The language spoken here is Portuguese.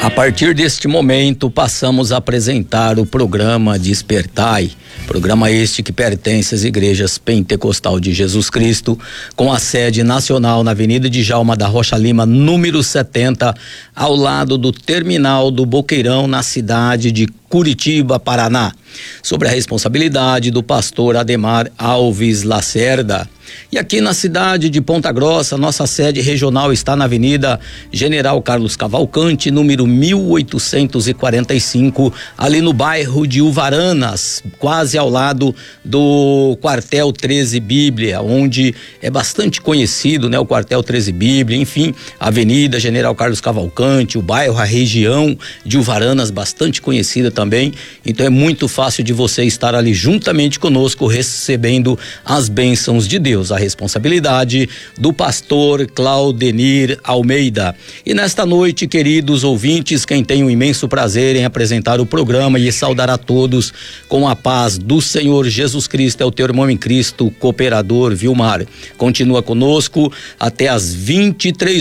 A partir deste momento, passamos a apresentar o programa Despertai, programa este que pertence às igrejas Pentecostal de Jesus Cristo, com a sede nacional na Avenida Djalma da Rocha Lima, número 70, ao lado do terminal do Boqueirão, na cidade de Curitiba, Paraná, sobre a responsabilidade do pastor Ademar Alves Lacerda. E aqui na cidade de Ponta Grossa, nossa sede regional está na Avenida General Carlos Cavalcante, número 1845, ali no bairro de Uvaranas, quase ao lado do Quartel 13 Bíblia, onde é bastante conhecido, né? O Quartel 13 Bíblia, enfim, Avenida General Carlos Cavalcante, o bairro, a região de Uvaranas, bastante conhecida também. Então é muito fácil de você estar ali juntamente conosco, recebendo as bênçãos de Deus. A responsabilidade do pastor Claudenir Almeida. E nesta noite, queridos ouvintes, quem tem o imenso prazer em apresentar o programa e saudar a todos com a paz do Senhor Jesus Cristo, é o teu irmão em Cristo, cooperador Vilmar. Continua conosco até às 23